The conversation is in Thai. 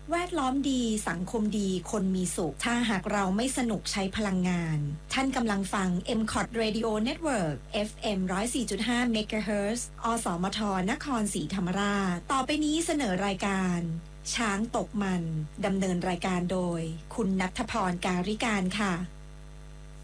แวดล้อมดีสังคมดีคนมีสุขถ้าหากเราไม่สนุกใช้พลังงานท่านกำลังฟัง MCOT Radio Network FM 104.5 MHz อสมทนครศรีธรรมราชต่อไปนี้เสนอรายการช้างตกมันดำเนินรายการโดยคุณณัฐพร การิการค่ะ